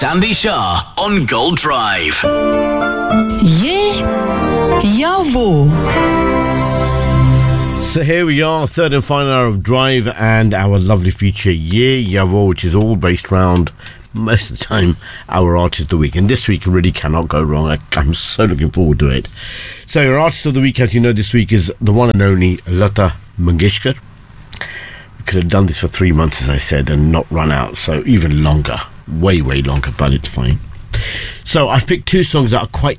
Dandy Shah on Gold Drive. Ye ya wo. So here we are, third and final hour of Drive and our lovely feature Ye Yavo, which is all based around most of the time our artist of the week, and this week really cannot go wrong. I'm so looking forward to it. So your artist of the week, as you know, this week is the one and only Lata Mangeshkar. We could have done this for 3 months, as I said, and not run out, so even longer, way longer, but it's fine. So I've picked two songs that are quite